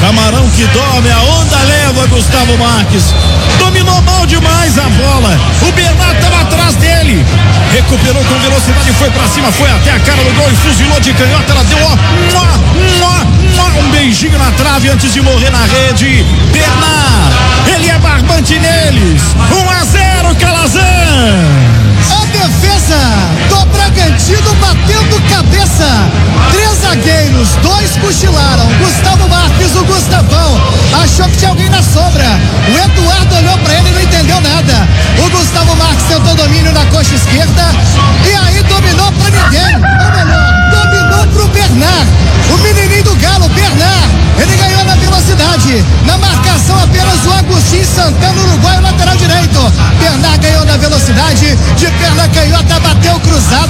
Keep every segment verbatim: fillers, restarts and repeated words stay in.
Camarão que dorme, a onda leva Gustavo Marques. Dominou mal demais a bola. O Bernardo estava atrás dele. Recuperou com velocidade, foi pra cima, foi até a cara do gol e fuzilou de canhota. Ela deu ó, mua, mua, mua, um beijinho na trave antes de morrer na rede. Bernard, ele é barbante neles. um a zero, Calazans. A defesa do Bragantino batendo cabeça. Três zagueiros, dois cochilaram. Gustavo Marques, o Gustavão, achou que tinha alguém na sombra. O Eduardo olhou pra ele e não entendeu nada. O Gustavo Marques tentou domínio na coxa esquerda e aí dominou pra ninguém. Ou melhor, dominou pro Bernard. O menininho do Galo, Bernard, ele ganhou na velocidade. Na marcação apenas o Agostinho Santana, Uruguai, o lateral direito. Bernard ganhou na velocidade, de perna canhota, bateu cruzado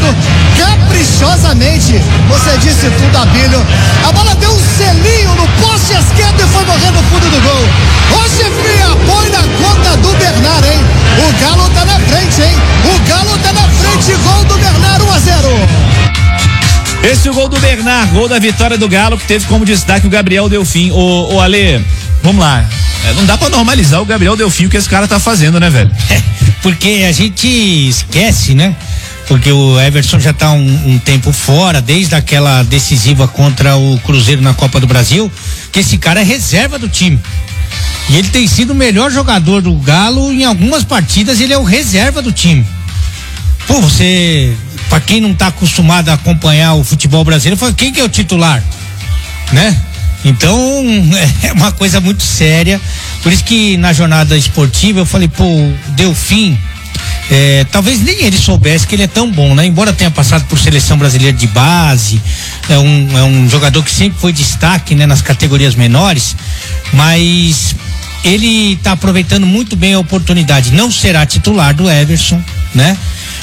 caprichosamente. Você disse tudo, Abílio. A bola deu um selinho no poste esquerdo e foi morrer no fundo do gol. Hoje fria, põe na conta do Bernard, hein? O Galo tá na frente, hein? O Galo tá na frente, gol do Bernard, um a zero. Esse é o gol do Bernard, gol da vitória do Galo, que teve como destaque o Gabriel Delfim. Ô, ô Ale, vamos lá. É, não dá pra normalizar o Gabriel Delfim, o que esse cara tá fazendo, né, velho? É, porque a gente esquece, né? Porque o Everson já tá um, um tempo fora, desde aquela decisiva contra o Cruzeiro na Copa do Brasil, que esse cara é reserva do time. E ele tem sido o melhor jogador do Galo, em algumas partidas ele é o reserva do time. Pô, você, pra quem não tá acostumado a acompanhar o futebol brasileiro, fala, quem que é o titular? Né? Então, é uma coisa muito séria. Por isso que na jornada esportiva eu falei, pô, Delfim, é, talvez nem ele soubesse que ele é tão bom, né? Embora tenha passado por seleção brasileira de base, é um, é um jogador que sempre foi destaque, né, nas categorias menores, mas ele tá aproveitando muito bem a oportunidade. Não será titular do Everson, né?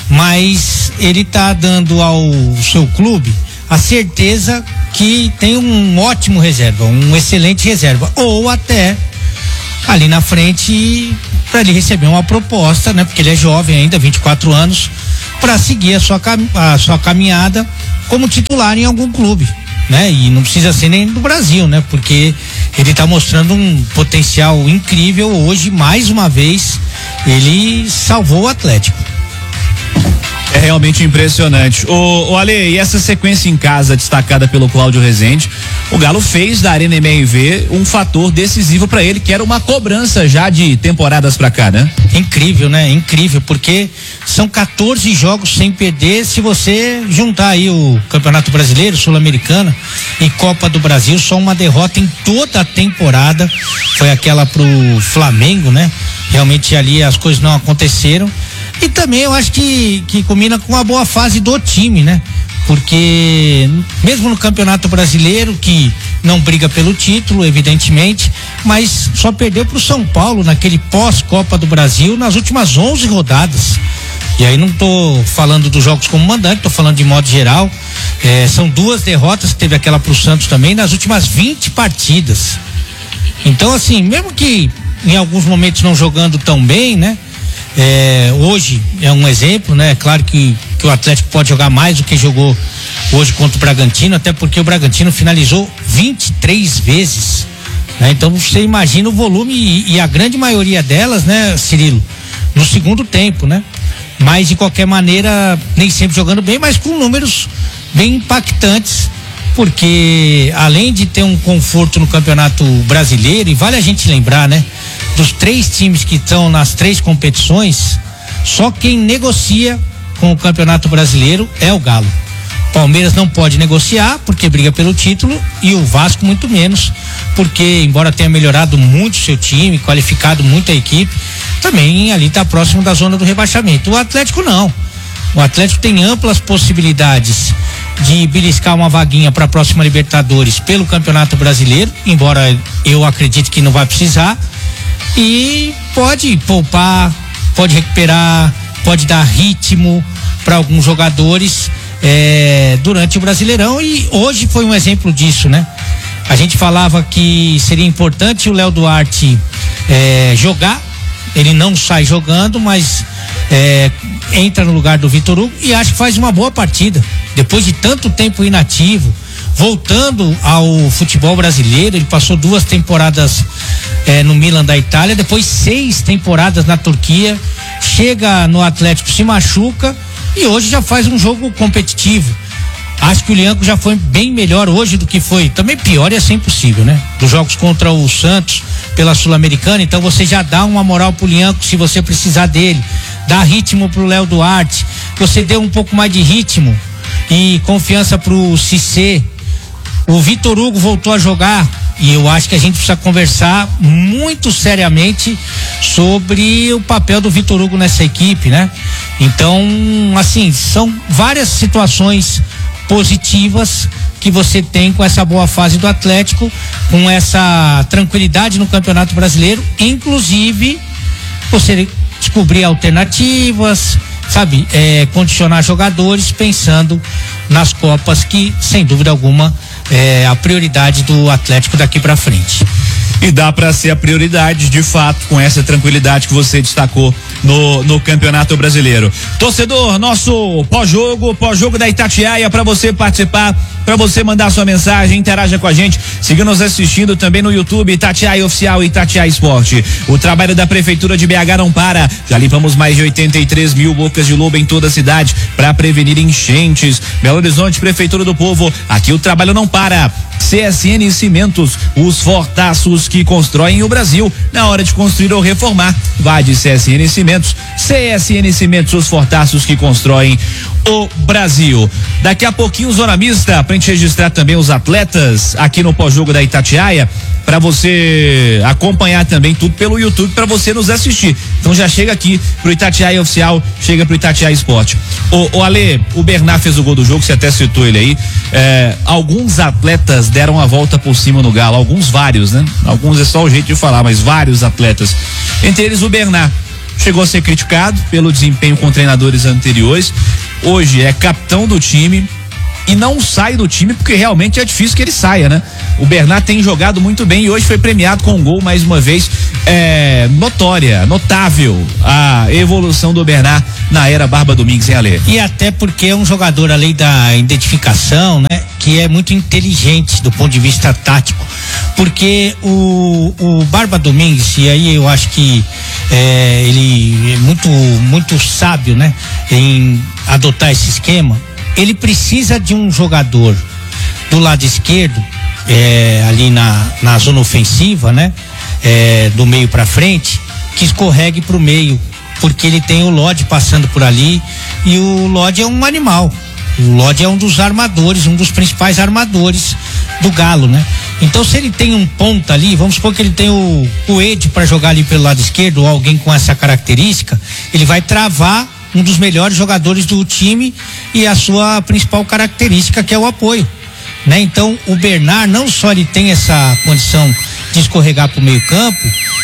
Mas ele tá dando ao seu clube a certeza que tem um ótimo reserva, um excelente reserva, ou até ali na frente para ele receber uma proposta, né? Porque ele é jovem ainda, vinte e quatro anos, para seguir a sua, a sua caminhada como titular em algum clube, né? E não precisa ser nem do Brasil, né? Porque ele está mostrando um potencial incrível hoje, mais uma vez, ele salvou o Atlético. É realmente impressionante. O, o Ale, e essa sequência em casa destacada pelo Cláudio Rezende, o Galo fez da Arena M R V um fator decisivo para ele, que era uma cobrança já de temporadas pra cá, né? Incrível, né? Incrível, porque são quatorze jogos sem perder. Se você juntar aí o Campeonato Brasileiro, Sul-Americana e Copa do Brasil, só uma derrota em toda a temporada foi aquela pro Flamengo, né? Realmente ali as coisas não aconteceram. E também eu acho que, que combina com a boa fase do time, né? Porque mesmo no Campeonato Brasileiro, que não briga pelo título, evidentemente, mas só perdeu pro São Paulo naquele pós-Copa do Brasil nas últimas onze rodadas. E aí não tô falando dos jogos como mandante, tô falando de modo geral. É, são duas derrotas, teve aquela pro Santos também, nas últimas vinte partidas. Então, assim, mesmo que em alguns momentos não jogando tão bem, né? É, hoje é um exemplo, né? É claro que, que o Atlético pode jogar mais do que jogou hoje contra o Bragantino, até porque o Bragantino finalizou vinte e três vezes, né? Então você imagina o volume e, e a grande maioria delas, né, Cirilo, no segundo tempo, né? Mas de qualquer maneira, nem sempre jogando bem, mas com números bem impactantes, porque além de ter um conforto no Campeonato Brasileiro, e vale a gente lembrar, né? Dos três times que estão nas três competições, só quem negocia com o Campeonato Brasileiro é o Galo. Palmeiras não pode negociar porque briga pelo título, e o Vasco muito menos, porque embora tenha melhorado muito seu time, qualificado muito a equipe, também ali está próximo da zona do rebaixamento. O Atlético não. O Atlético tem amplas possibilidades de beliscar uma vaguinha para a próxima Libertadores pelo Campeonato Brasileiro, embora eu acredite que não vai precisar. E pode poupar, pode recuperar, pode dar ritmo para alguns jogadores é, durante o Brasileirão, e hoje foi um exemplo disso, né? A gente falava que seria importante o Léo Duarte é, jogar, ele não sai jogando, mas é, entra no lugar do Vitor Hugo e acho que faz uma boa partida. Depois de tanto tempo inativo, voltando ao futebol brasileiro. Ele passou duas temporadas eh, no Milan da Itália, depois seis temporadas na Turquia, chega no Atlético, se machuca e hoje já faz um jogo competitivo. Acho que o Lianco já foi bem melhor hoje do que foi. Também pior ia ser impossível, né? Dos jogos contra o Santos pela Sul-Americana, então você já dá uma moral pro Lianco se você precisar dele. Dá ritmo pro Léo Duarte. Você deu um pouco mais de ritmo e confiança pro Cissé. O Vitor Hugo voltou a jogar e eu acho que a gente precisa conversar muito seriamente sobre o papel do Vitor Hugo nessa equipe, né? Então, assim, são várias situações positivas que você tem com essa boa fase do Atlético, com essa tranquilidade no Campeonato Brasileiro, inclusive você descobrir alternativas, sabe, é, condicionar jogadores pensando nas Copas, que sem dúvida alguma é a prioridade do Atlético daqui pra frente. E dá para ser a prioridade, de fato, com essa tranquilidade que você destacou no, no Campeonato Brasileiro. Torcedor, nosso pós-jogo, pós-jogo da Itatiaia, para você participar, para você mandar sua mensagem, interaja com a gente, siga nos assistindo também no YouTube, Itatiaia Oficial e Itatiaia Esporte. O trabalho da Prefeitura de B H não para, já limpamos mais de oitenta e três mil bocas de lobo em toda a cidade para prevenir enchentes. Belo Horizonte, Prefeitura do Povo, aqui o trabalho não para. C S N Cimentos, os fortaços que constroem o Brasil. Na hora de construir ou reformar, vá de C S N Cimentos. C S N Cimentos, os fortaços que constroem o Brasil. Daqui a pouquinho, Zona Mista, pra gente registrar também os atletas aqui no pós-jogo da Itatiaia, para você acompanhar também tudo pelo YouTube, para você nos assistir. Então já chega aqui pro Itatiaia Oficial, chega pro Itatiaia Esporte. O, o Ale, o Bernard fez o gol do jogo, você até citou ele aí. É, alguns atletas deram a volta por cima no Galo, alguns vários, né? Alguns é só o jeito de falar, mas vários atletas. Entre eles o Bernard. Chegou a ser criticado pelo desempenho com treinadores anteriores. Hoje é capitão do time e não sai do time porque realmente é difícil que ele saia, né? O Bernard tem jogado muito bem e hoje foi premiado com um gol mais uma vez. É notória, notável a evolução do Bernard na era Barba Domingues, hein, Ale? E até porque é um jogador, além da identificação, né, que é muito inteligente do ponto de vista tático, porque o, o Barba Domingues, e aí eu acho que é, ele é muito, muito sábio, né, em adotar esse esquema. Ele precisa de um jogador do lado esquerdo, é, ali na, na zona ofensiva, né? É, do meio para frente, que escorregue pro meio, porque ele tem o Lodge passando por ali e o Lodge é um animal. O Lodge é um dos armadores, um dos principais armadores do Galo, né? Então, se ele tem um ponta ali, vamos supor que ele tem o, o Ed para jogar ali pelo lado esquerdo, ou alguém com essa característica, ele vai travar um dos melhores jogadores do time e a sua principal característica, que é o apoio, né? Então, o Bernard não só ele tem essa condição de escorregar para o meio campo,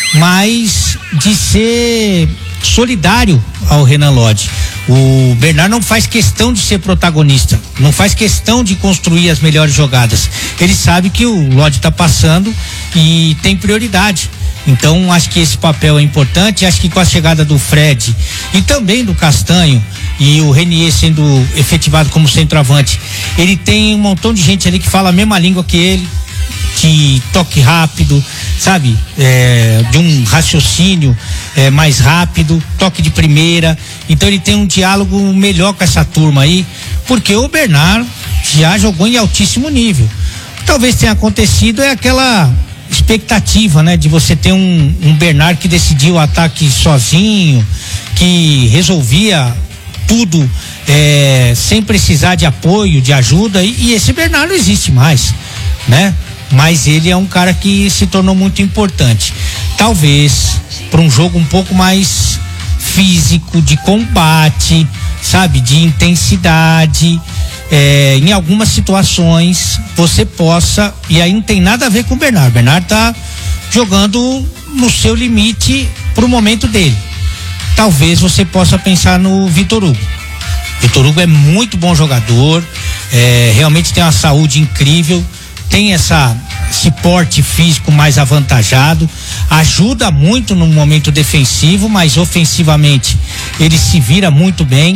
mas de ser solidário ao Renan Lodge. O Bernard não faz questão de ser protagonista, não faz questão de construir as melhores jogadas. Ele sabe que o Lodge está passando e tem prioridade. Então, acho que esse papel é importante. Acho que com a chegada do Fred e também do Castanho e o Renier sendo efetivado como centroavante, ele tem um montão de gente ali que fala a mesma língua que ele, que toque rápido, sabe, é, de um raciocínio é, mais rápido, toque de primeira. Então ele tem um diálogo melhor com essa turma aí, porque o Bernard já jogou em altíssimo nível. Talvez tenha acontecido é aquela expectativa, né, de você ter um, um Bernard que decidiu o ataque sozinho, que resolvia tudo é, sem precisar de apoio, de ajuda, e, e esse Bernard não existe mais, né? Mas ele é um cara que se tornou muito importante. Talvez para um jogo um pouco mais físico, de combate, sabe, de intensidade, é, em algumas situações você possa, e aí não tem nada a ver com o Bernard. O Bernard tá jogando no seu limite pro momento dele. Talvez você possa pensar no Vitor Hugo. Vitor Hugo é muito bom jogador, é, realmente tem uma saúde incrível, tem essa, esse porte físico mais avantajado, ajuda muito no momento defensivo, mas ofensivamente ele se vira muito bem.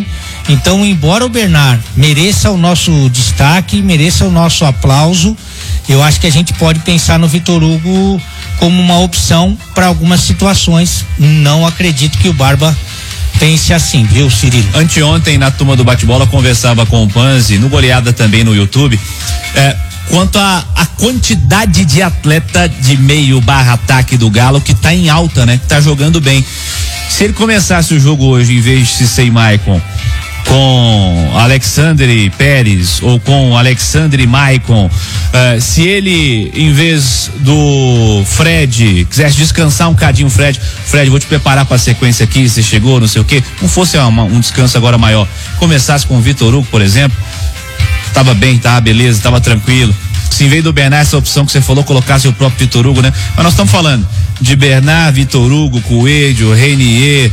Então, embora o Bernard mereça o nosso destaque, mereça o nosso aplauso, eu acho que a gente pode pensar no Vitor Hugo como uma opção para algumas situações. Não acredito que o Barba pense assim, viu, Cirilo? Anteontem, na turma do bate-bola, conversava com o Panzi, no Goleada também no YouTube, é, quanto a, a quantidade de atleta de meio barra ataque do Galo que tá em alta, né? Que tá jogando bem. Se ele começasse o jogo hoje, em vez de Cissé e Maicon, com Alexandre Pérez ou com Alexandre Maicon, uh, se ele, em vez do Fred, quisesse descansar um cadinho, Fred, Fred, vou te preparar pra sequência aqui, você chegou, não sei o quê, não fosse uma, um descanso agora maior, começasse com o Vitor Hugo, por exemplo, tava bem, tava beleza, tava tranquilo. Se em vez do Bernard, essa opção que você falou, colocasse o próprio Vitor Hugo, né? Mas nós estamos falando de Bernard, Vitor Hugo, Coelho, Renier,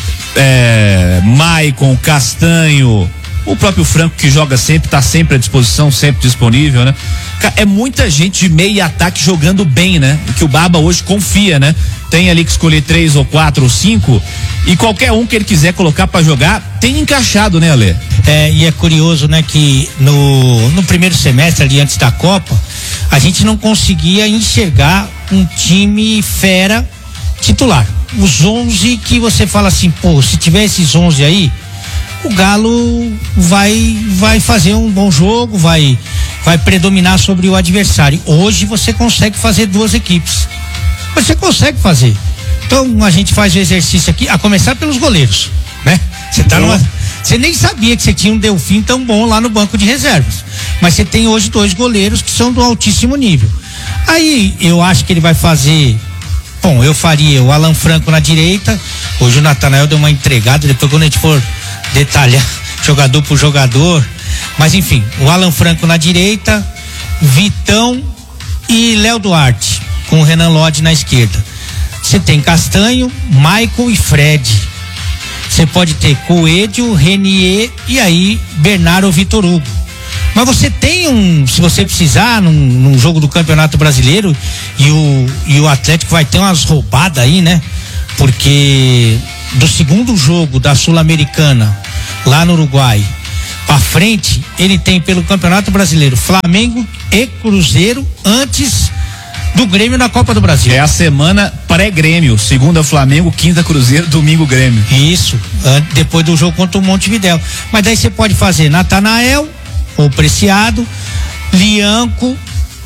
é, Maicon, Castanho, o próprio Franco, que joga sempre, tá sempre à disposição, sempre disponível, né? É muita gente de meio ataque jogando bem, né? Que o Barba hoje confia, né? Tem ali que escolher três ou quatro ou cinco, e qualquer um que ele quiser colocar pra jogar, tem encaixado, né, Ale? É, e é curioso, né, que no, no primeiro semestre ali antes da Copa, a gente não conseguia enxergar um time fera titular. Os onze que você fala assim, pô, se tiver esses onze aí, o Galo vai vai fazer um bom jogo, vai vai predominar sobre o adversário. Hoje você consegue fazer duas equipes. Você consegue fazer. Então a gente faz o exercício aqui, a começar pelos goleiros, né? Você tá numa, você nem sabia que você tinha um Delfim tão bom lá no banco de reservas, mas você tem hoje dois goleiros que são do altíssimo nível. Aí eu acho que ele vai fazer, bom, eu faria o Alan Franco na direita. Hoje o Natanael deu uma entregada, depois quando a gente for detalhar jogador por jogador, mas enfim, o Alan Franco na direita, Vitão e Léo Duarte com o Renan Lodge na esquerda. Você tem Castanho, Maicon e Fred. Você pode ter Coelho, Renier e aí Bernard ou Vitor Hugo. Mas você tem um, se você precisar, num, num jogo do Campeonato Brasileiro, e o, e o Atlético vai ter umas roubadas aí, né? Porque do segundo jogo da Sul-Americana, lá no Uruguai, pra frente, ele tem pelo Campeonato Brasileiro Flamengo e Cruzeiro antes do Grêmio na Copa do Brasil. É a semana pré-Grêmio, segunda Flamengo, quinta Cruzeiro, domingo Grêmio. Isso, depois do jogo contra o Montevidéu. Mas daí você pode fazer Natanael ou Preciado, Lianco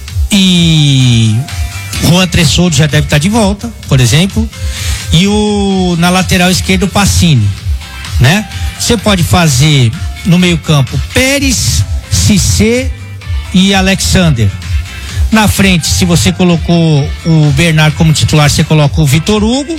e Juan Tressoldo já deve estar de volta, por exemplo, e o na lateral esquerda o Pacini, né? Você pode fazer no meio-campo Pérez, Cissé e Alexander. Na frente, se você colocou o Bernard como titular, você coloca o Vitor Hugo.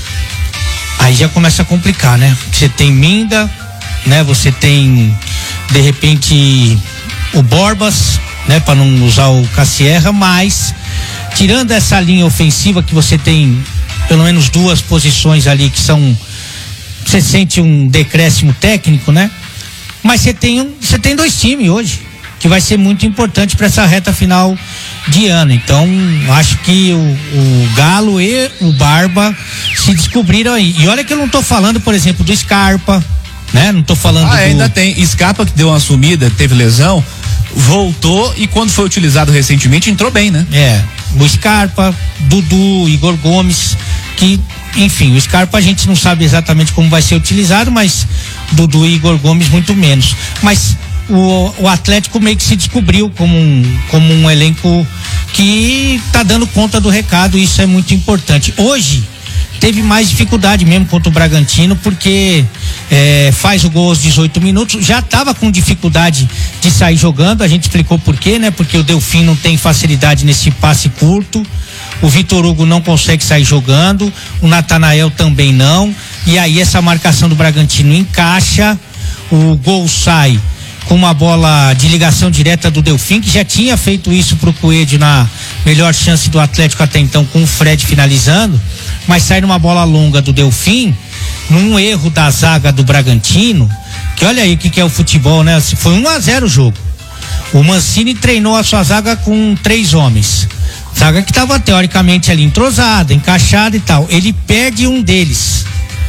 Aí já começa a complicar, né? Você tem Minda, né? Você tem de repente o Borbas, né? Para não usar o Cassierra, mas tirando essa linha ofensiva que você tem pelo menos duas posições ali que são, você sente um decréscimo técnico, né? Mas você tem um, você tem dois times hoje que vai ser muito importante para essa reta final de ano. Então acho que o, o Galo e o Barba se descobriram aí. E olha que eu não tô falando, por exemplo, do Scarpa, né? Não tô falando ah, do... ainda tem Scarpa, que deu uma sumida, teve lesão, voltou e quando foi utilizado recentemente entrou bem, né? É, o Scarpa, Dudu, Igor Gomes, que enfim, o Scarpa a gente não sabe exatamente como vai ser utilizado, mas Dudu e Igor Gomes muito menos. Mas o, o Atlético meio que se descobriu como um, como um elenco que tá dando conta do recado, e isso é muito importante. Hoje teve mais dificuldade mesmo contra o Bragantino, porque é, faz o gol aos dezoito minutos, já estava com dificuldade de sair jogando, a gente explicou por quê, né? Porque o Delfim não tem facilidade nesse passe curto, o Vitor Hugo não consegue sair jogando, o Natanael também não, e aí essa marcação do Bragantino encaixa, o gol sai com uma bola de ligação direta do Delfim, que já tinha feito isso pro Coelho na melhor chance do Atlético até então, com o Fred finalizando, mas sai numa bola longa do Delfim, num erro da zaga do Bragantino, que olha aí o que, que é o futebol, né? Foi um a zero o jogo. O Mancini treinou a sua zaga com três homens. Zaga que estava teoricamente ali entrosada, encaixada e tal. Ele perde um deles.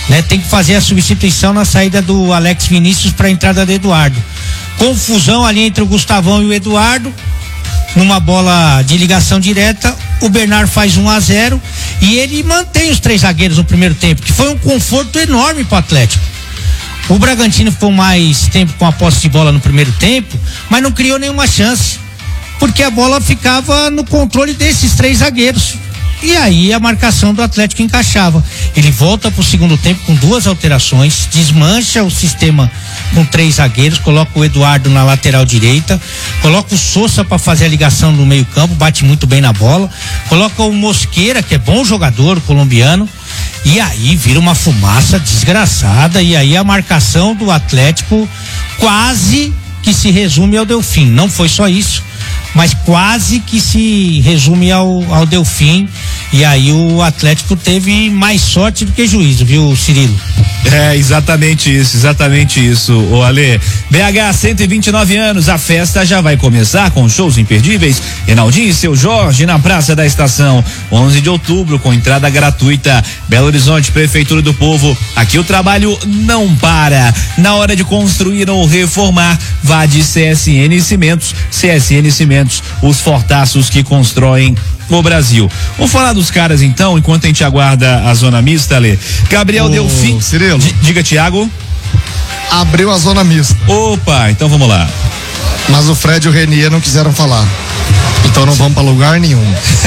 né? Tem que fazer a substituição na saída do Alex Vinícius para a entrada do Eduardo. Confusão ali entre o Gustavão e o Eduardo, numa bola de ligação direta, o Bernard faz um a zero e ele mantém os três zagueiros no primeiro tempo, que foi um conforto enorme para o Atlético. O Bragantino ficou mais tempo com a posse de bola no primeiro tempo, mas não criou nenhuma chance, porque a bola ficava no controle desses três zagueiros. E aí a marcação do Atlético encaixava. Ele volta para o segundo tempo com duas alterações, desmancha o sistema com três zagueiros, coloca o Eduardo na lateral direita, coloca o Sousa para fazer a ligação no meio campo, bate muito bem na bola, coloca o Mosqueira, que é bom jogador, colombiano, e aí vira uma fumaça desgraçada, e aí a marcação do Atlético quase que se resume ao Delfim. Não foi só isso, mas quase que se resume ao, ao Delfim, e aí o Atlético teve mais sorte do que juízo, viu, Cirilo? É, exatamente isso, exatamente isso, ô Ale. B H, cento e vinte e nove anos, a festa já vai começar com shows imperdíveis. Reinaldinho e seu Jorge na Praça da Estação, onze de outubro, com entrada gratuita. Belo Horizonte, Prefeitura do Povo, aqui o trabalho não para. Na hora de construir ou reformar, vá de C S N Cimentos. C S N Cimentos, os fortaços que constroem o Brasil. Vamos falar dos caras então, enquanto a gente aguarda a zona mista, Ale. Gabriel Ô, Delfim. Cirilo. D- diga, Thiago. Abriu a zona mista. Opa, então vamos lá. Mas o Fred e o Renier não quiseram falar. Então não vamos pra lugar nenhum.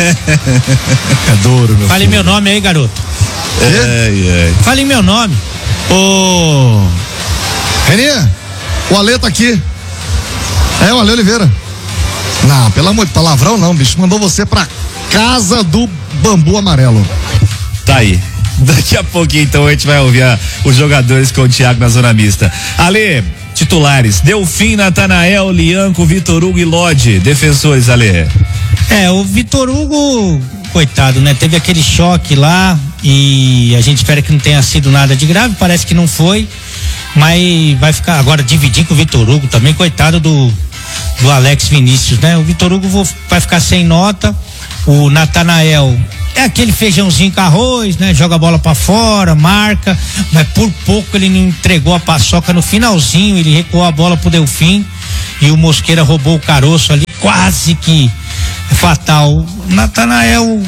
É duro, meu Fale filho. meu nome aí, garoto. Ai, ai. Fale meu nome. Ô. Renier, o Ale tá aqui. É, o Ale Oliveira. Não, pelo amor de palavrão não, bicho. Mandou você pra casa do bambu amarelo. Tá aí. Daqui a pouquinho então a gente vai ouvir a, os jogadores com o Thiago na zona mista. Ale, titulares: Delfim, Natanael, Lianco, Vitor Hugo e Lodi. Defensores, Ale. É, o Vitor Hugo, coitado, né? Teve aquele choque lá e a gente espera que não tenha sido nada de grave, parece que não foi, mas vai ficar agora dividir com o Vitor Hugo também, coitado do do Alex Vinícius, né? O Vitor Hugo vou, vai ficar sem nota. O Natanael é aquele feijãozinho com arroz, né? Joga a bola pra fora, marca, mas por pouco ele não entregou a paçoca no finalzinho, ele recuou a bola pro Delfim e o Mosqueira roubou o caroço ali, quase que fatal. O Natanael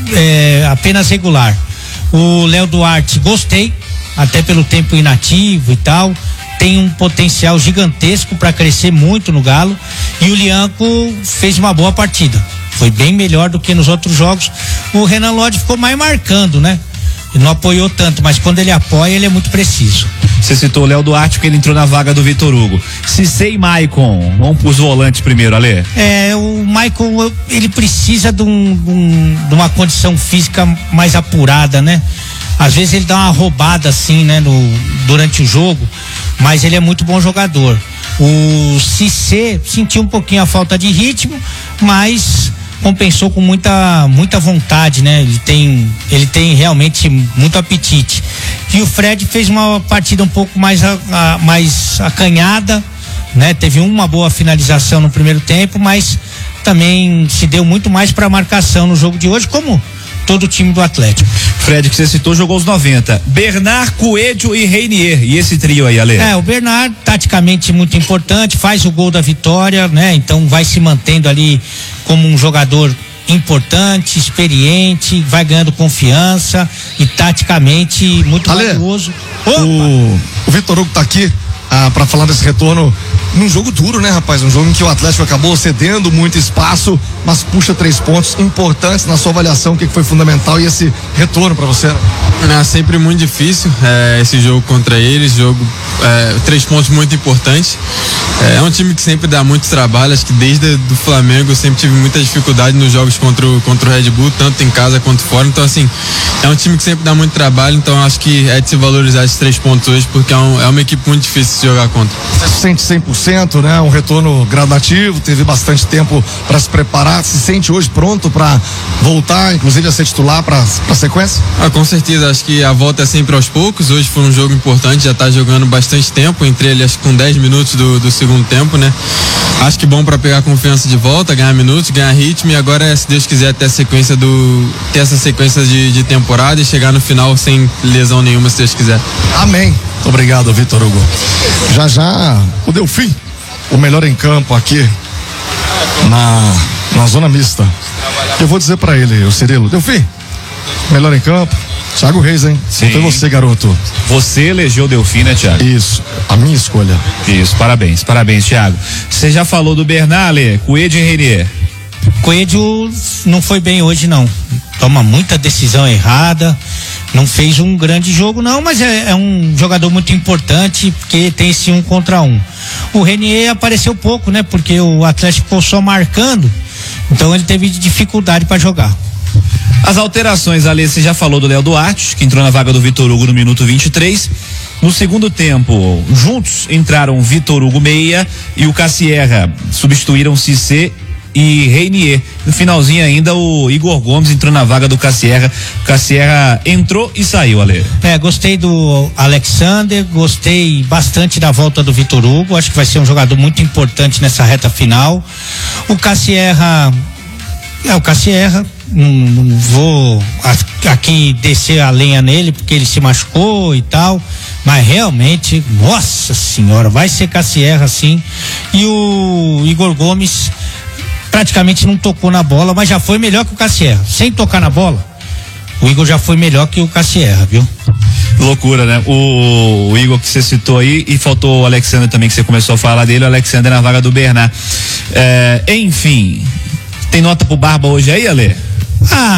é apenas regular. O Léo Duarte, gostei, até pelo tempo inativo e tal, tem um potencial gigantesco para crescer muito no Galo, e o Lianco fez uma boa partida, foi bem melhor do que nos outros jogos. O Renan Lodi ficou mais marcando, né? Ele não apoiou tanto, mas quando ele apoia, ele é muito preciso. Você citou o Léo Duarte, porque ele entrou na vaga do Vitor Hugo. Cissé e Maicon, vamos pros volantes primeiro, Ale. É, o Maicon, ele precisa de, um, de, um, de uma condição física mais apurada, né? Às vezes ele dá uma roubada assim, né, no, durante o jogo, mas ele é muito bom jogador. O Cissé sentiu um pouquinho a falta de ritmo, mas compensou com muita muita vontade, né? Ele tem ele tem realmente muito apetite. E o Fred fez uma partida um pouco mais a, a, mais acanhada, né? Teve uma boa finalização no primeiro tempo, mas também se deu muito mais para marcação no jogo de hoje, como todo o time do Atlético. Fred, que você citou, jogou os noventa. Bernard, Coelho e Reinier. E esse trio aí, Ale? É, o Bernard, taticamente muito importante, faz o gol da vitória, né? Então vai se mantendo ali como um jogador importante, experiente, vai ganhando confiança e taticamente muito Ale, valioso. O, o Vitor Hugo tá aqui ah, para falar desse retorno num jogo duro, né, rapaz? Um jogo em que o Atlético acabou cedendo muito espaço, mas puxa três pontos importantes. Na sua avaliação, o que, que foi fundamental e esse retorno para você? É sempre muito difícil é, esse jogo contra eles, jogo é, três pontos muito importantes. É, é um time que sempre dá muito trabalho, acho que desde do Flamengo eu sempre tive muita dificuldade nos jogos contra o, contra o Red Bull, tanto em casa quanto fora. Então assim, é um time que sempre dá muito trabalho, então acho que é de se valorizar esses três pontos hoje, porque é, um, é uma equipe muito difícil de jogar contra. Você se sente cem por cento cento, né? Um retorno gradativo, teve bastante tempo para se preparar. Se sente hoje pronto para voltar, inclusive a ser titular para a sequência? Ah, com certeza, acho que a volta é sempre aos poucos. Hoje foi um jogo importante, já tá jogando bastante tempo, entre ele acho que com dez minutos do, do segundo tempo, né? Acho que bom para pegar confiança de volta, ganhar minutos, ganhar ritmo, e agora, se Deus quiser, ter a sequência do ter essa sequência de, de temporada e chegar no final sem lesão nenhuma, se Deus quiser. Amém. Muito obrigado, Vitor Hugo. Já já o Delfim, o melhor em campo aqui na, na zona mista. Eu vou dizer pra ele, o Cirilo, Delfim, melhor em campo, Thiago Reis, hein? Sim. Foi você, garoto. Você elegeu o Delfim, né, Thiago? Isso, a minha escolha. Isso, parabéns, parabéns, Thiago. Você já falou do Bernale, Coelho e Renier. Coelho não foi bem hoje, não. Toma muita decisão errada. Não fez um grande jogo, não, mas é, é um jogador muito importante, porque tem esse um contra um. O Renier apareceu pouco, né? Porque o Atlético ficou só marcando, então ele teve dificuldade para jogar. As alterações, ali, você já falou do Léo Duarte, que entrou na vaga do Vitor Hugo no minuto vinte e três. No segundo tempo, juntos entraram Vitor Hugo Meia e o Cassierra, substituíram Cissé e Reinier. No finalzinho ainda o Igor Gomes entrou na vaga do Cassierra. O Cassierra entrou e saiu, Ale. É, gostei do Alexander, gostei bastante da volta do Vitor Hugo, acho que vai ser um jogador muito importante nessa reta final. O Cassierra, é o Cassierra, não, não vou aqui descer a lenha nele porque ele se machucou e tal, mas realmente, nossa senhora, vai ser Cassierra sim. E o Igor Gomes praticamente não tocou na bola, mas já foi melhor que o Cassierra. Sem tocar na bola, o Igor já foi melhor que o Cassierra, viu? Loucura, né? O, o Igor que você citou aí, e faltou o Alexander também, que você começou a falar dele, o Alexander na vaga do Bernard. É, enfim, tem nota pro Barba hoje aí, Ale? Ah,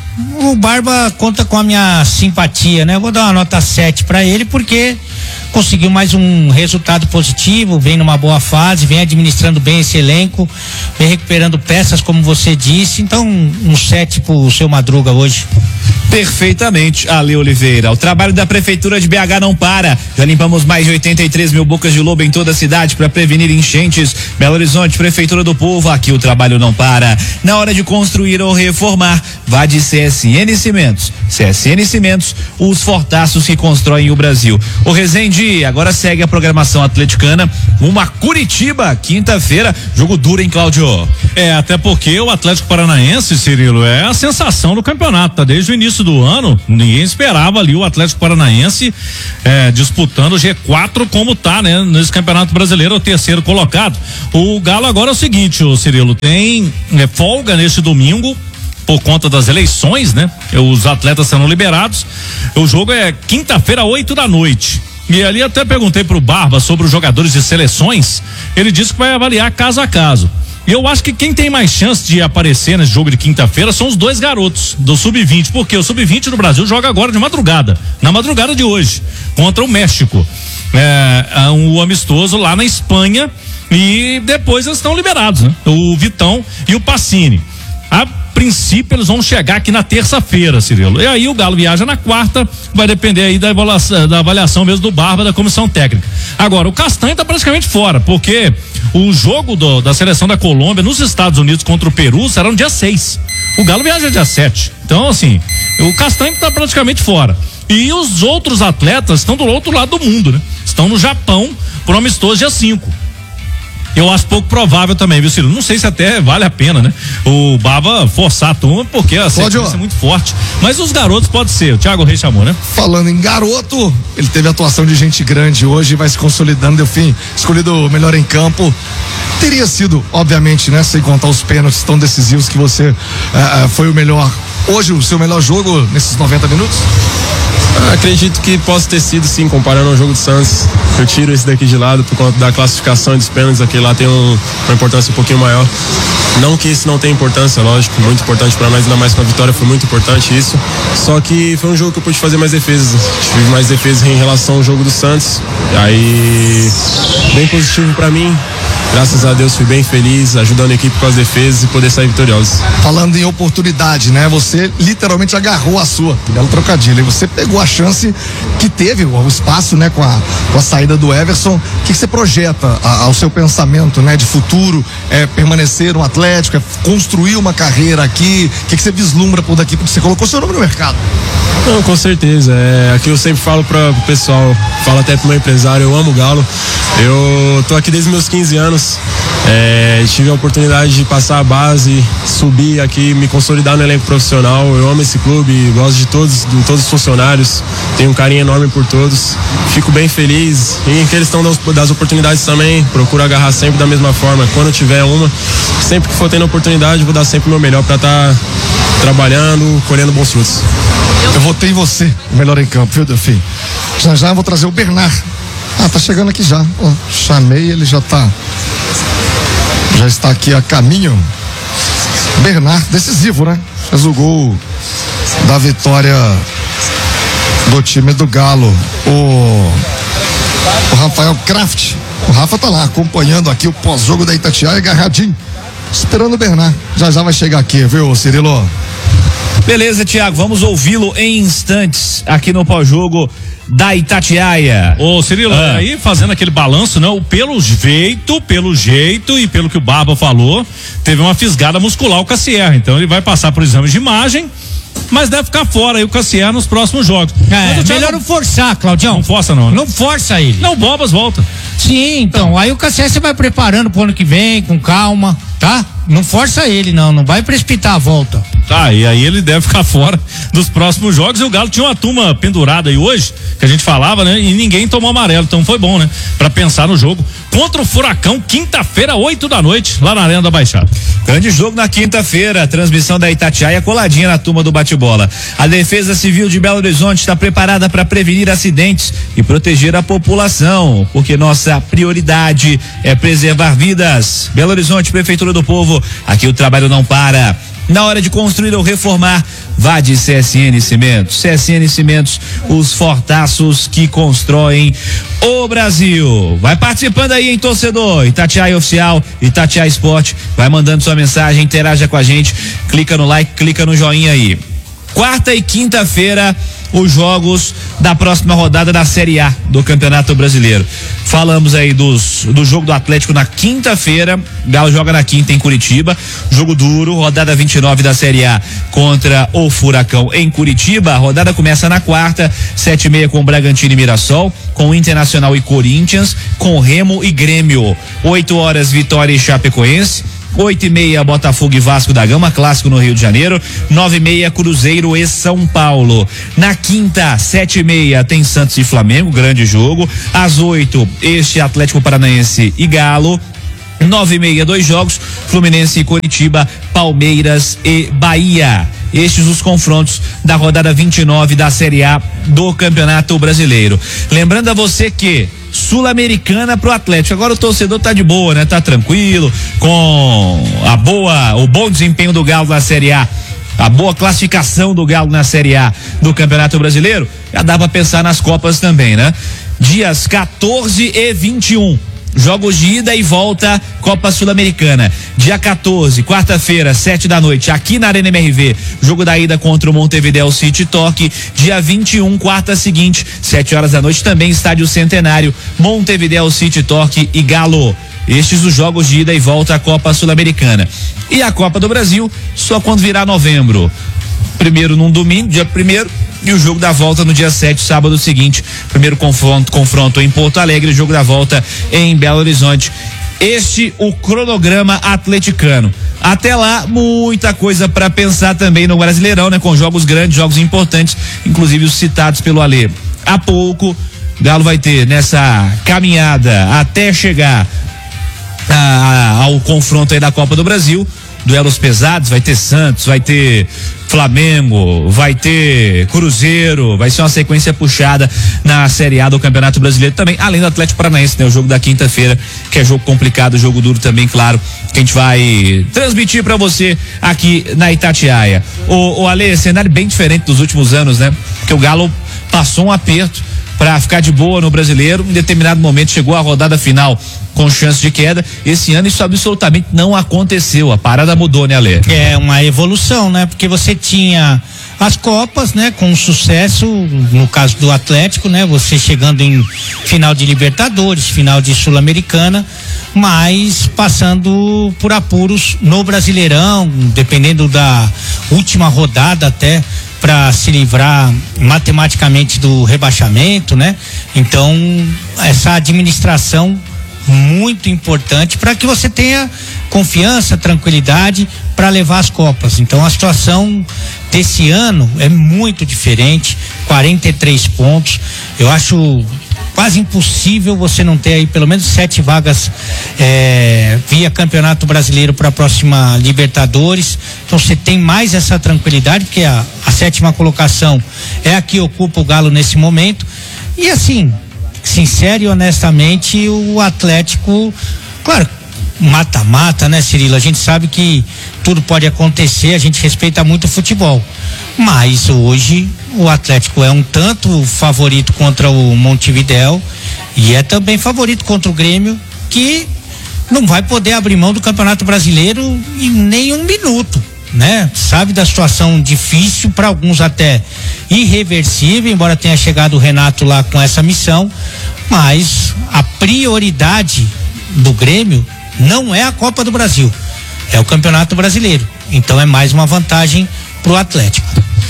o Barba conta com a minha simpatia, né? Eu vou dar uma nota sete pra ele, porque conseguiu mais um resultado positivo, vem numa boa fase, vem administrando bem esse elenco, vem recuperando peças, como você disse. Então, um sete pro seu Madruga hoje. Perfeitamente, Ale Oliveira. O trabalho da Prefeitura de B H não para. Já limpamos mais de oitenta e três mil bocas de lobo em toda a cidade para prevenir enchentes. Belo Horizonte, Prefeitura do Povo, aqui o trabalho não para. Na hora de construir ou reformar, vá de C S N Cimentos. C S N Cimentos, os fortaços que constroem o Brasil. O Resende agora segue a programação atleticana. Uma Curitiba, quinta-feira, jogo duro, hein, Cláudio? É, até porque o Atlético Paranaense, Cirilo, é a sensação do campeonato, tá? Desde o início do ano, ninguém esperava ali o Atlético Paranaense é, disputando o G quatro como tá, né? Nesse Campeonato Brasileiro, o terceiro colocado. O Galo agora é o seguinte, o Cirilo, tem é, folga neste domingo por conta das eleições, né? Os atletas serão liberados. O jogo é quinta-feira, oito da noite. E ali até perguntei pro Barba sobre os jogadores de seleções, ele disse que vai avaliar caso a caso. E eu acho que quem tem mais chance de aparecer nesse jogo de quinta-feira são os dois garotos do sub vinte, porque o sub vinte do Brasil joga agora de madrugada, na madrugada de hoje, contra o México. É, um amistoso lá na Espanha, e depois eles estão liberados, né? O Vitão e o Pacini. A princípio eles vão chegar aqui na terça-feira, Cirilo. E aí o Galo viaja na quarta, vai depender aí da avaliação, da avaliação mesmo do Barba, da comissão técnica. Agora, o Castanho tá praticamente fora, porque o jogo do, da seleção da Colômbia nos Estados Unidos contra o Peru será no dia seis. O Galo viaja dia sete. Então, assim, o Castanho tá praticamente fora. E os outros atletas estão do outro lado do mundo, né? Estão no Japão por um amistoso dia cinco. Eu acho pouco provável também, viu, Ciro? Não sei se até vale a pena, né? O Baba forçar a turma, porque a sequência é muito forte. Mas os garotos pode ser, o Thiago Reis chamou, né? Falando em garoto, ele teve atuação de gente grande hoje, vai se consolidando, Delfim, escolhido o melhor em campo. Teria sido, obviamente, né? Sem contar os pênaltis tão decisivos que você uh, foi o melhor. Hoje, o seu melhor jogo nesses noventa minutos? Acredito que possa ter sido, sim, comparando ao jogo do Santos. Eu tiro esse daqui de lado por conta da classificação e dos pênaltis. Aquele lá tem um, uma importância um pouquinho maior. Não que esse não tenha importância, lógico, muito importante para nós, ainda mais com a vitória, foi muito importante isso. Só que foi um jogo que eu pude fazer mais defesas. Tive mais defesas em relação ao jogo do Santos. Aí, bem positivo para mim. graças a Deus fui bem feliz, ajudando a equipe com as defesas e poder sair vitorioso. Falando em oportunidade, né? Você literalmente agarrou a sua, belo trocadilho, e você pegou a chance que teve, o espaço, né? Com a, com a saída do Everson. O que, que você projeta a, ao seu pensamento, né? De futuro, é permanecer no Atlético, é construir uma carreira aqui, o que, que você vislumbra por daqui, porque você colocou seu nome no mercado? Não, com certeza, é aqui eu sempre falo para o pessoal, falo até pro meu empresário, eu amo o Galo, eu tô aqui desde meus quinze anos, é, tive a oportunidade de passar a base, subir aqui, me consolidar no elenco profissional, eu amo esse clube, gosto de todos, de todos os funcionários, tenho um carinho enorme por todos, fico bem feliz e em questão das, das oportunidades também, procuro agarrar sempre da mesma forma, quando eu tiver uma, sempre que for tendo oportunidade, vou dar sempre o meu melhor para estar tá trabalhando, colhendo bons frutos. Eu votei em você, o melhor em campo, viu, Delfim? Já já vou trazer o Bernard. Ah, tá chegando aqui já. Oh, chamei, ele já tá. Já está aqui a caminho. Bernard, decisivo, né? Fez o gol da vitória do time do Galo. O, o Rafael Kraft. O Rafa tá lá acompanhando aqui o pós-jogo da Itatiaia, agarradinho, esperando o Bernard. Já já vai chegar aqui, viu, Cirilo? Beleza, Thiago, vamos ouvi-lo em instantes aqui no pós-jogo da Itatiaia. Ô, Cirilo, ah. aí fazendo aquele balanço, não, pelo jeito, pelo jeito e pelo que o Barba falou, teve uma fisgada muscular o Cassier, então ele vai passar por exames de imagem, mas deve ficar fora aí o Cassier nos próximos jogos. É, Thiago, melhor não forçar, Claudião. Não força não, né? Não força ele. Não, o Bobas volta. Sim, então, então, aí o Cassier você vai preparando pro ano que vem, com calma, tá? Não força ele, não, não vai precipitar a volta. Tá, e aí ele deve ficar fora dos próximos jogos. E o Galo tinha uma turma pendurada aí hoje, que a gente falava, né? E ninguém tomou amarelo, então foi bom, né? Pra pensar no jogo contra o Furacão, quinta-feira, oito da noite, lá na Arena da Baixada. Grande jogo na quinta-feira, transmissão da Itatiaia coladinha na turma do bate-bola. A Defesa Civil de Belo Horizonte está preparada para prevenir acidentes e proteger a população, porque nossa prioridade é preservar vidas. Belo Horizonte, Prefeitura do Povo, aqui o trabalho não para. Na hora de construir ou reformar, vá de C S N Cimentos. C S N Cimentos, os fortaços que constroem o Brasil. Vai participando aí, hein, torcedor? Itatiaia Oficial, Itatiaia Esporte. Vai mandando sua mensagem, interaja com a gente. Clica no like, clica no joinha aí. Quarta e quinta-feira, os jogos da próxima rodada da Série A do Campeonato Brasileiro. Falamos aí dos, do jogo do Atlético na quinta-feira. Galo joga na quinta em Curitiba. Jogo duro, rodada vinte e nove da Série A contra o Furacão em Curitiba. A rodada começa na quarta, sete e meia com Bragantino e Mirassol, com Internacional e Corinthians, com Remo e Grêmio. Oito horas, Vitória e Chapecoense. Oito e meia, Botafogo e Vasco da Gama, clássico no Rio de Janeiro. Nove e meia, Cruzeiro e São Paulo. Na quinta, sete e meia, tem Santos e Flamengo, grande jogo. Às oito, este Atlético Paranaense e Galo. Nove e meia, dois jogos, Fluminense e Coritiba, Palmeiras e Bahia. Estes os confrontos da rodada vinte e nove da Série A do Campeonato Brasileiro. Lembrando a você que Sul-Americana pro Atlético. Agora o torcedor tá de boa, né? Tá tranquilo com a boa, o bom desempenho do Galo na Série A, a boa classificação do Galo na Série A do Campeonato Brasileiro. Já dá pra pensar nas Copas também, né? Dias quatorze e vinte e um. Jogos de ida e volta, Copa Sul-Americana. Dia quatorze, quarta-feira, sete da noite, aqui na Arena M R V. Jogo da ida contra o Montevideo City Torque. Dia vinte e um, quarta seguinte, sete horas da noite, também Estádio Centenário, Montevideo City Torque e Galo. Estes os jogos de ida e volta à Copa Sul-Americana. E a Copa do Brasil, só quando virar novembro. Primeiro num domingo, dia primeiro. E o jogo da volta no dia sete, sábado seguinte. Primeiro confronto, confronto em Porto Alegre, jogo da volta em Belo Horizonte. Este o cronograma atleticano. Até lá, muita coisa para pensar também no Brasileirão, né? Com jogos grandes, jogos importantes, inclusive os citados pelo Alê. Há pouco, Galo vai ter nessa caminhada até chegar a, a, ao confronto aí da Copa do Brasil. Duelos pesados, vai ter Santos, vai ter Flamengo, vai ter Cruzeiro, vai ser uma sequência puxada na Série A do Campeonato Brasileiro também, além do Atlético Paranaense, né? O jogo da quinta-feira, que é jogo complicado, jogo duro também, claro, que a gente vai transmitir pra você aqui na Itatiaia. O, o Ale, cenário bem diferente dos últimos anos, né? Porque o Galo passou um aperto, para ficar de boa no Brasileiro. Em determinado momento chegou a rodada final com chance de queda. Esse ano isso absolutamente não aconteceu. A parada mudou, né, Ale? É uma evolução, né? Porque você tinha as Copas, né? Com sucesso, no caso do Atlético, né? Você chegando em final de Libertadores, final de Sul-Americana, mas passando por apuros no Brasileirão, dependendo da última rodada até, para se livrar matematicamente do rebaixamento, né? Então, essa administração muito importante para que você tenha confiança, tranquilidade para levar as Copas. Então a situação desse ano é muito diferente, quarenta e três pontos. Eu acho quase impossível você não ter aí pelo menos sete vagas é, via Campeonato Brasileiro para a próxima Libertadores. Então você tem mais essa tranquilidade, porque a, a sétima colocação é a que ocupa o Galo nesse momento. E assim, sincero e honestamente, o Atlético, claro, mata-mata, né, Cirilo? A gente sabe que tudo pode acontecer, a gente respeita muito o futebol, mas hoje o Atlético é um tanto favorito contra o Montevidéu e é também favorito contra o Grêmio, que não vai poder abrir mão do Campeonato Brasileiro em nem um minuto, né? Sabe da situação difícil, para alguns até irreversível, embora tenha chegado o Renato lá com essa missão, mas a prioridade do Grêmio não é a Copa do Brasil, é o Campeonato Brasileiro. Então é mais uma vantagem pro Atlético.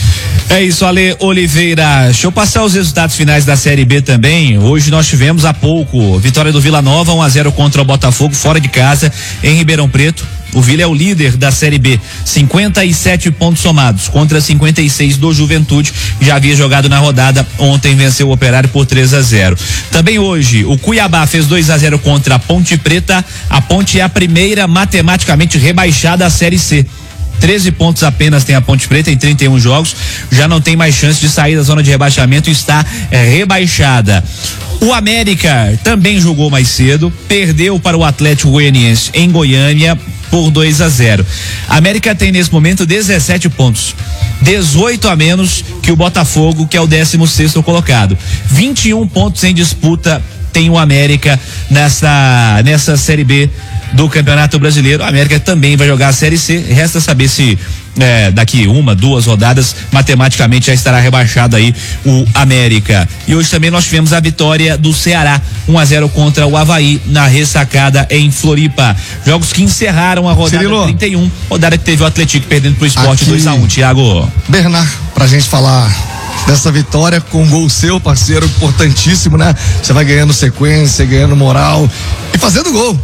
É isso, Ale Oliveira. Deixa eu passar os resultados finais da Série B também. Hoje nós tivemos há pouco vitória do Vila Nova, um a zero contra o Botafogo, fora de casa, em Ribeirão Preto. O Vila é o líder da Série B, cinquenta e sete pontos somados contra cinquenta e seis do Juventude, já havia jogado na rodada. Ontem venceu o Operário por três a zero. Também hoje o Cuiabá fez dois a zero contra a Ponte Preta. A Ponte é a primeira matematicamente rebaixada à Série C. treze pontos apenas tem a Ponte Preta em trinta e um jogos, já não tem mais chance de sair da zona de rebaixamento, está é, rebaixada. O América também jogou mais cedo, perdeu para o Atlético Goianiense em Goiânia por dois a zero. A América tem nesse momento dezessete pontos, dezoito a menos que o Botafogo, que é o décimo sexto colocado. vinte e um pontos em disputa tem o América nessa nessa Série B do Campeonato Brasileiro. A América também vai jogar a Série C. Resta saber se é, daqui uma, duas rodadas, matematicamente já estará rebaixado aí o América. E hoje também nós tivemos a vitória do Ceará, um a zero contra o Avaí na ressacada em Floripa. Jogos que encerraram a rodada Cirilo. trinta e um, rodada que teve o Atlético perdendo pro Sport dois a um. Thiago Bernard, pra gente falar dessa vitória com um gol seu, parceiro, importantíssimo, né? Você vai ganhando sequência, ganhando moral e fazendo gol.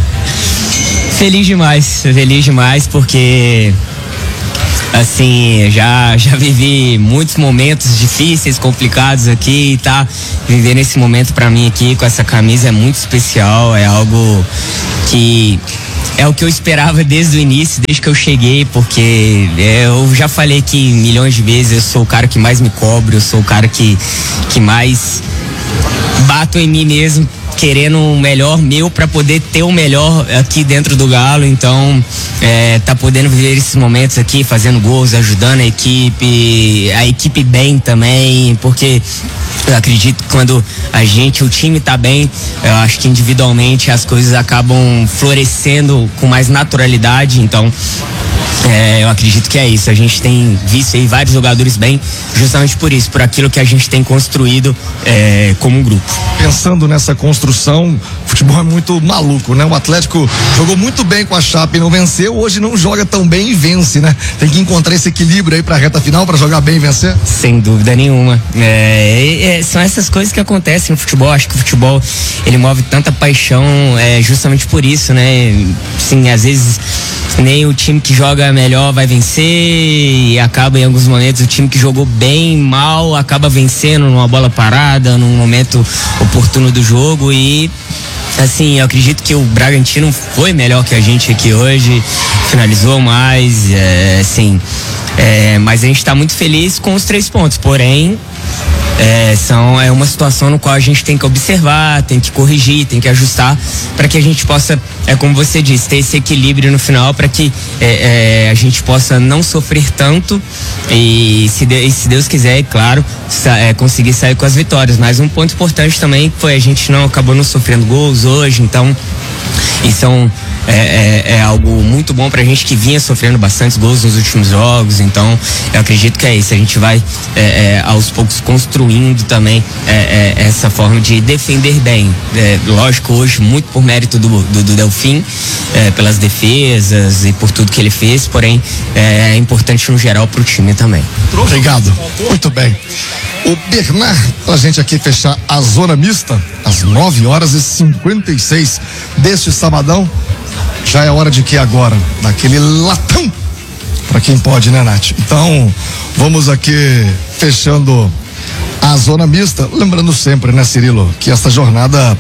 Feliz demais, feliz demais, porque assim, já, já vivi muitos momentos difíceis, complicados aqui, e tá viver nesse momento pra mim aqui com essa camisa é muito especial, é algo que é o que eu esperava desde o início, desde que eu cheguei, porque eu já falei aqui milhões de vezes, eu sou o cara que mais me cobro, eu sou o cara que, que mais bato em mim mesmo, querendo o melhor meu para poder ter o melhor aqui dentro do Galo. Então é, tá podendo viver esses momentos aqui, fazendo gols, ajudando a equipe, a equipe bem também, porque eu acredito que quando a gente, o time tá bem, eu acho que individualmente as coisas acabam florescendo com mais naturalidade. Então É, eu acredito que é isso. A gente tem visto aí vários jogadores bem, justamente por isso, por aquilo que a gente tem construído é, como um grupo. Pensando nessa construção, o futebol é muito maluco, né? O Atlético jogou muito bem com a Chape e não venceu, hoje não joga tão bem e vence, né? Tem que encontrar esse equilíbrio aí pra reta final, pra jogar bem e vencer? Sem dúvida nenhuma. É, é, são essas coisas que acontecem no futebol. Acho que o futebol, ele move tanta paixão, é, justamente por isso, né? Sim, às vezes nem o time que joga melhor vai vencer e acaba em alguns momentos o time que jogou bem, mal, acaba vencendo numa bola parada, num momento oportuno do jogo. E assim, eu acredito que o Bragantino foi melhor que a gente aqui hoje, finalizou mais, é, assim, é, mas a gente está muito feliz com os três pontos, porém é, são, é uma situação no qual a gente tem que observar, tem que corrigir, tem que ajustar para que a gente possa, é como você disse, ter esse equilíbrio no final para que é, é, a gente possa não sofrer tanto e se, de, e se Deus quiser, é claro, sa, é, conseguir sair com as vitórias. Mas um ponto importante também foi a gente não acabou não sofrendo gols hoje, então isso é um É, é, é algo muito bom pra gente que vinha sofrendo bastantes gols nos últimos jogos, então eu acredito que é isso, a gente vai é, é, aos poucos construindo também é, é, essa forma de defender bem, é, lógico, hoje muito por mérito do, do, do Delfim, é, pelas defesas e por tudo que ele fez, porém é, é importante no geral pro time também. Obrigado, muito bem. O Bernard, pra gente aqui fechar a zona mista, às nove horas e cinquenta e seis deste sabadão. Já é hora de que agora? Daquele latão, pra quem pode, né, Nath? Então, vamos aqui fechando a zona mista, lembrando sempre, né, Cirilo, que esta jornada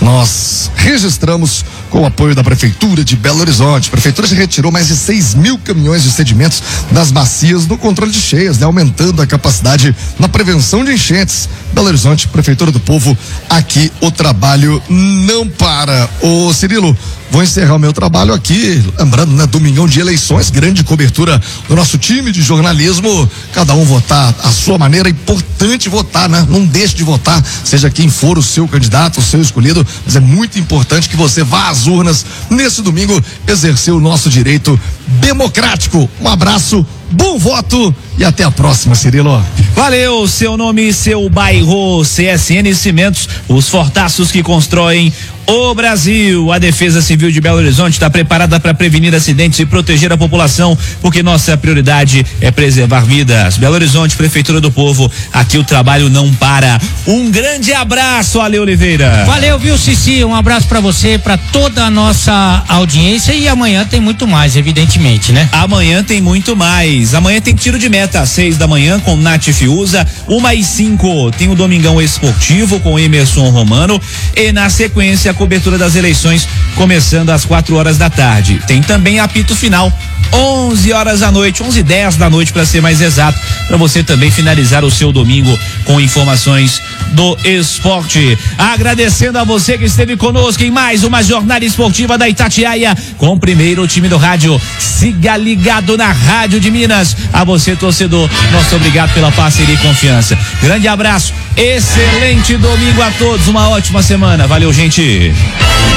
nós registramos com o apoio da Prefeitura de Belo Horizonte. A Prefeitura já retirou mais de seis mil caminhões de sedimentos das bacias no controle de cheias, né, aumentando a capacidade na prevenção de enchentes. Belo Horizonte, Prefeitura do Povo, aqui o trabalho não para. Ô Cirilo, vou encerrar o meu trabalho aqui, lembrando, né, domingão de eleições, grande cobertura do nosso time de jornalismo, cada um votar a sua maneira, é importante votar, né? Não deixe de votar, seja quem for o seu candidato, o seu escolhido, mas é muito importante que você vá às urnas nesse domingo exercer o nosso direito democrático. Um abraço, bom voto e até a próxima, Cirilo. Valeu, seu nome e seu bairro. C S N Cimentos, os fortaços que constroem o Brasil. A Defesa Civil de Belo Horizonte está preparada para prevenir acidentes e proteger a população, porque nossa prioridade é preservar vidas. Belo Horizonte, Prefeitura do Povo, aqui o trabalho não para. Um grande abraço, Ale Oliveira. Valeu, viu, Cici? Um abraço para você, para toda a nossa audiência, e amanhã tem muito mais, evidentemente, né? Amanhã tem muito mais. Amanhã tem tiro de meta às seis da manhã com Nath Fiuza. Uma e cinco tem o Domingão Esportivo com Emerson Romano, e na sequência a cobertura das eleições começando às quatro horas da tarde. Tem também apito final onze horas da noite, onze e dez da noite para ser mais exato, para você também finalizar o seu domingo com informações do esporte. Agradecendo a você que esteve conosco em mais uma jornada esportiva da Itatiaia com o primeiro time do rádio. Siga ligado na Rádio de Minas. A você, torcedor, nosso obrigado pela parceria e confiança. Grande abraço, excelente domingo a todos, uma ótima semana. Valeu, gente.